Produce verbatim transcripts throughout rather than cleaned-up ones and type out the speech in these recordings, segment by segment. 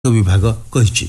विभाग कहिछि।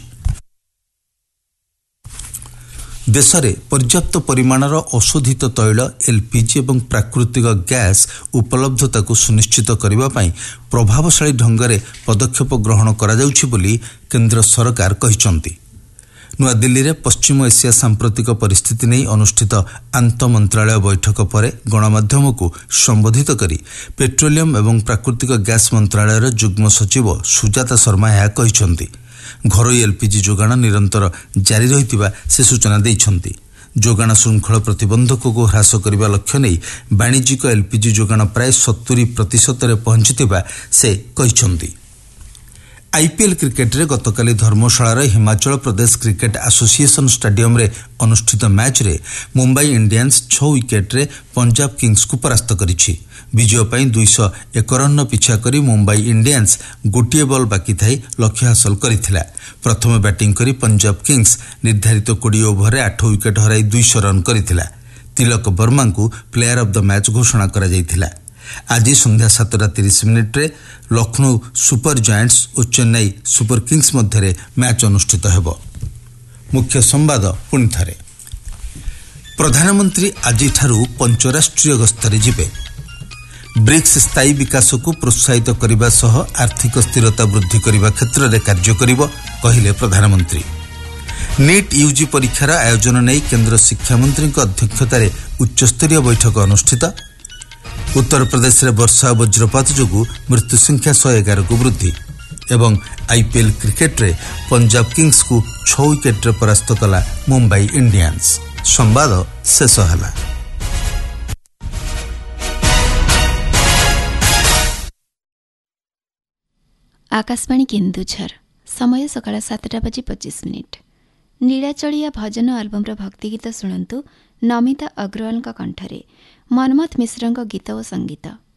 देश में पर्याप्त परिमाणर अशोधित तैल एलपीजी और प्राकृतिक गैस उपलब्धता को सुनिश्चित करने प्रभावशाली ढंग से पदक्षेप ग्रहण करा जाउछि बोली केंद्र सरकार कहिसंती। नुआ दिल्ली में पश्चिम एशिया सांप्रतिक परिस्थिति नहीं अनुष्ठित आंत मंत्रालय बैठक पर गणमाध्यम को संबोधित करी पेट्रोलियम एवं प्राकृतिक गैस मंत्रालयर जुग्म सचिव सुजाता शर्मा यह कहिसंती। घरोई एलपीजी जोगाण निरंतर जारी रहितिबा से सूचना दैछंती। जोगाण श्रृंखल प्रतिबंधक को ह्रास करने लक्ष्य नहीं वाणिज्यिक एलपीजी जोगाण प्राय सत्तरी प्रतिशत पहुंचीथिबा से कहिसंती। आईपीएल क्रिकेट रे गतकाली धर्मशालार Himachal Pradesh cricket association stadium रे अनुष्ठित मैच रे मुंबई इंडियंस छह विकेट रे पंजाब किंग्स को परास्त करिछि। विजय पई दो सौ एक रन पिछा करी मुंबई इंडियंस गोटिए बॉल बाकी थाई लक्ष्य हासिल करिथिला। प्रथम बैटिंग करी पंजाब किंग्स निर्धारित बीस ओवर रे आठ विकेट हराई दो सौ रन करिथिला। तिलक वर्मा को प्लेयर ऑफ द मैच घोषणा करा जायथिला। आज संध्या सातटा तीस मिनिट रे लखनऊ सुपर जायंट्स और चेन्नई सुपर किंग्स मध्य मैच अनुष्ठित हेबो। मुख्य संवाद पुणी थारे। प्रधानमंत्री आज पंचराष्ट्रीय गस्तरे जिबे। ब्रिक्स स्थायी विकास को प्रोत्साहित करने सह आर्थिक स्थिरता वृद्धि करने क्षेत्र में कार्य करिबो कहिले प्रधानमंत्री। नीट यूजी परीक्षार आयोजन नहीं केंद्र शिक्षा मंत्री अध्यक्षतार उच्चस्तरीय बैठक अनुष्ठित। उत्तर प्रदेश में वर्षा और वज्रपात जोगु मृत्यु संख्या सौ एगार को वृद्धि एवं आईपीएल क्रिकेट रे पंजाब किंग्स को छह विकेट रे परास्त कला मुंबई इंडियंस। संवाद शेष हला। आकाशवाणी केन्दुझर समय सकाळ सातटा बजी पच्चीस मिनिट। नीलाचलिया भजन आल्बमर भक्तिगीत शुणु नमिता अग्रवाल कंठरे मनमथ मिश्र गीत और संगीत।